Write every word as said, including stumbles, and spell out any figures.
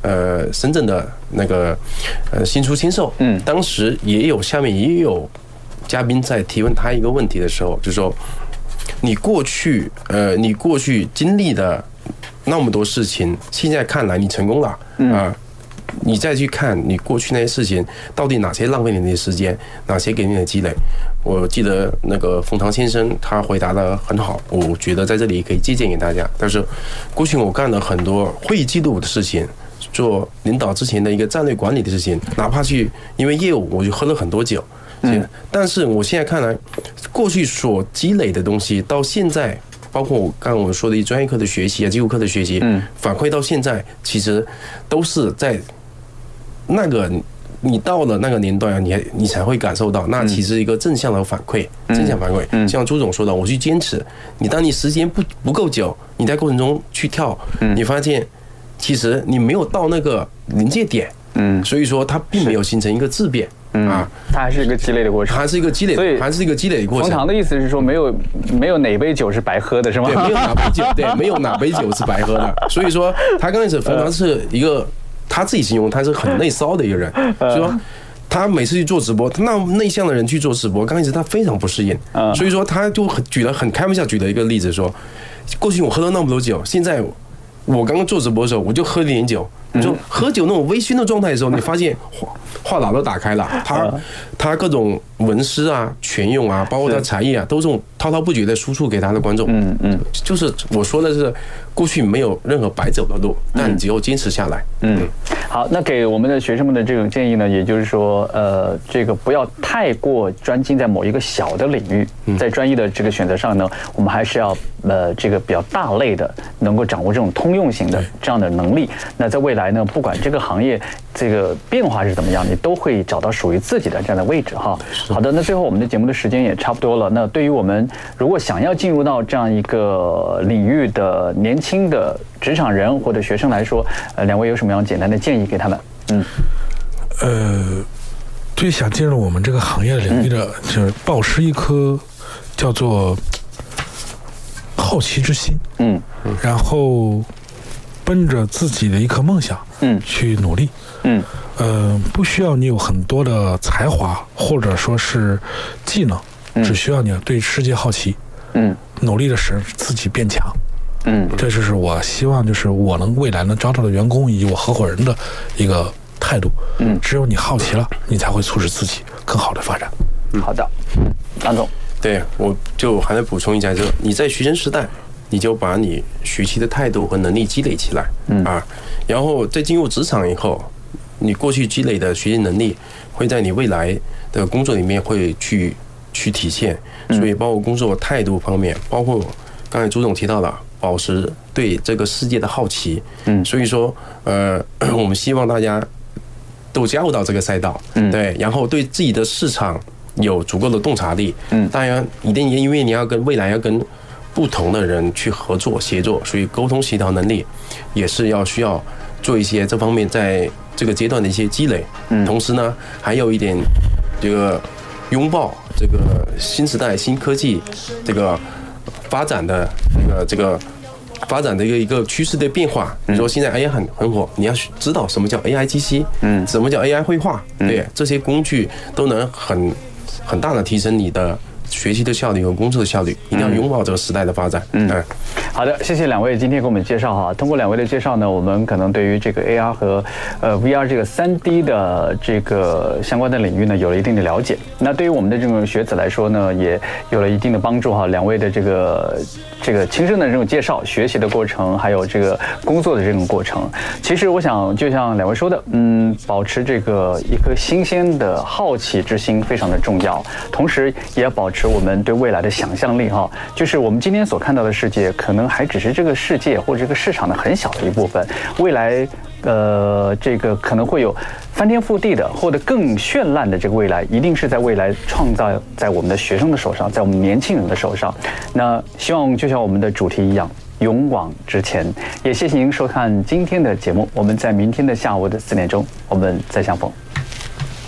呃深圳的那个呃新出签售，嗯，当时也有下面也有嘉宾在提问他一个问题的时候，就说你过去呃你过去经历的那么多事情，现在看来你成功了啊。呃你再去看你过去那些事情，到底哪些浪费你的时间，哪些给你的积累？我记得那个冯唐先生他回答的很好，我觉得在这里可以借鉴给大家。但是过去我干了很多会议记录的事情，做领导之前的一个战略管理的事情，哪怕去因为业务我就喝了很多酒，嗯，但是我现在看来，过去所积累的东西到现在。包括我刚刚我说的专业课的学习啊，技术课的学习，嗯，反馈到现在，其实都是在那个你到了那个年段，你你才会感受到，那其实一个正向的反馈，正向反馈。像朱总说的，我去坚持，你当你时间不不够久，你在过程中去跳，你发现其实你没有到那个临界点，嗯，所以说它并没有形成一个质变。啊， 它还是一个积累的过程， 还是一个积累，所以还是一个积累的过程。 冯唐的意思是说，没有没有哪杯酒是白喝的，是吗？ 对，没有哪杯酒，对，没有哪杯酒是白喝的。所以说，他刚开始冯唐是一个他自己形容他是很内骚的一个人，所以说他每次去做直播，那内向的人去做直播，刚开始他非常不适应，所以说他就举了很开玩笑举了一个例子说，过去我喝了那么多酒，现在我刚刚做直播的时候，我就喝了点酒。你说喝酒那种微醺的状态的时候，你发现话话匣都打开了，他他各种文思啊、全用啊，包括他才艺啊，都是滔滔不绝的输出给他的观众。嗯嗯，就是我说的是，过去没有任何白走的路，但你只有坚持下来。嗯， 好，那给我们的学生们的这种建议呢，也就是说，呃，这个不要太过专精在某一个小的领域，在专业的这个选择上呢，我们还是要呃这个比较大类的，能够掌握这种通用型的这样的能力。那在未来呢，不管这个行业这个变化是怎么样，你都会找到属于自己的这样的位置哈。好的，那最后我们的节目的时间也差不多了。那对于我们如果想要进入到这样一个领域的年轻的职场人或者学生来说，呃，两位有什么样简单的建议给他们？嗯， 呃，对想进入我们这个行业领域的，就是抱持一颗叫做好奇之心，嗯，然后奔着自己的一颗梦想，嗯，去努力，嗯，呃，不需要你有很多的才华或者说是技能，只需要你对世界好奇，嗯，努力的使自己变强。嗯，这就是我希望，就是我能未来能招到的员工以及我合伙人的一个态度。嗯，只有你好奇了，你才会促使自己更好的发展。 嗯，好的，张总， 对，我就还能补充一下，就是你在学生时代，你就把你学习的态度和能力积累起来，嗯啊，然后在进入职场以后，你过去积累的学习能力会在你未来的工作里面会去去体现，所以包括工作态度方面，包括刚才朱总提到了。保持对这个世界的好奇，嗯，所以说，呃，我们希望大家都加入到这个赛道，嗯，对，然后对自己的市场有足够的洞察力，嗯，当然一定因为你要跟未来要跟不同的人去合作协作，所以沟通协调能力也是要需要做一些这方面在这个阶段的一些积累，嗯，同时呢，还有一点这个拥抱这个新时代新科技这个发展的这个这个。发展的一个一个趋势的变化，比如说现在 A I 很很火，你要知道什么叫 A I 机器，嗯，什么叫 A I 绘画，对，这些工具都能很很大的提升你的学习的效率和工作的效率，一定要拥抱这个时代的发展。嗯，嗯好的，谢谢两位今天给我们介绍哈。通过两位的介绍呢，我们可能对于这个 A R 和呃 V R 这个三 D 的这个相关的领域呢，有了一定的了解。那对于我们的这种学子来说呢，也有了一定的帮助哈。两位的这个这个亲身的这种介绍、学习的过程，还有这个工作的这种过程，其实我想就像两位说的，嗯，保持这个一颗新鲜的好奇之心非常的重要，同时也要保持我们对未来的想象力哈。就是我们今天所看到的世界，可能还只是这个世界或者这个市场的很小的一部分，未来呃这个可能会有翻天覆地的或者更绚烂的这个未来，一定是在未来创造在我们的学生的手上，在我们年轻人的手上。那希望就像我们的主题一样，勇往直前。也谢谢您收看今天的节目，我们在明天的下午的四点钟，我们再相逢。